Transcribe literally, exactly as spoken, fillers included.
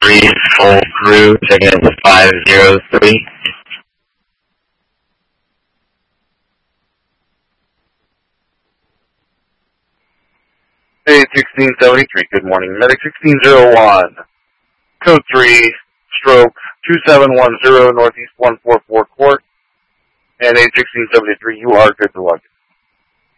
three, full crew, checking into five zero three. Hey, sixteen seventy-three, good morning. Medic sixteen oh one, code three, stroke two seven one zero, northeast one four four court, and eight sixteen seventy-three, you are good to luck.